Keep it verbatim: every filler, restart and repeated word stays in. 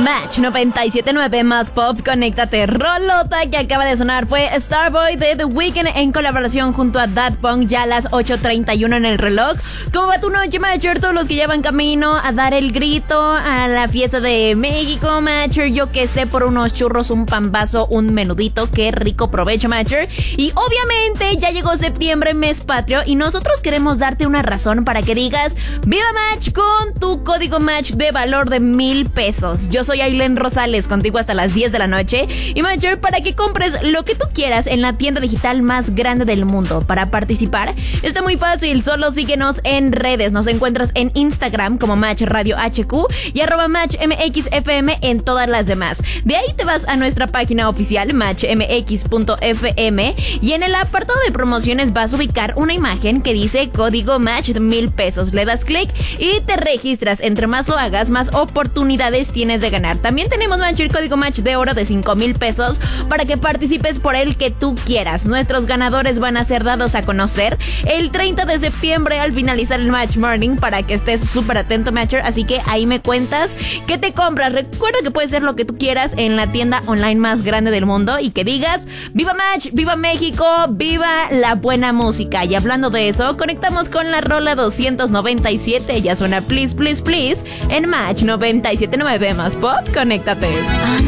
Match noventa y siete punto nueve más pop, conéctate. Rolota que acaba de sonar fue Starboy de The Weeknd en colaboración junto a Daft Punk, ya a las ocho treinta y uno en el reloj. ¿Cómo va tu noche, Matcher? Todos los que llevan camino a dar el grito a la fiesta de México, Matcher, yo que sé, por unos churros, un pambazo, un menudito, qué rico provecho, Matcher. Y obviamente ya llegó septiembre, mes patrio, y nosotros queremos darte una razón para que digas ¡Viva Match! Con tu código Match de valor de mil pesos. Yo soy Aileen Rosales, contigo hasta las diez de la noche. Y Matcher, para que compres lo que tú quieras en la tienda digital más grande del mundo. Para participar, está muy fácil, solo síguenos en redes. Nos encuentras en Instagram como Match Radio H Q y arroba Match M X F M en todas las demás. De ahí te vas a nuestra página oficial match m x punto f m y en el apartado de promociones vas a ubicar una imagen que dice código Match de mil pesos. Le das clic y te registras. Entre más lo hagas, más oportunidades tienes de ganar. También tenemos, Match, el código Match de oro de cinco mil pesos para que participes por el que tú quieras. Nuestros ganadores van a ser dados a conocer el treinta de septiembre al finalizar el Match Morning, para que estés súper atento, Matcher. Así que ahí me cuentas qué te compras. Recuerda que puede ser lo que tú quieras en la tienda online más grande del mundo y que digas ¡Viva Match! ¡Viva México! ¡Viva la buena música! Y hablando de eso, conectamos con la rola doscientos noventa y siete. Ya suena Please, Please, Please en Match noventa y siete punto nueve más pop. Conéctate.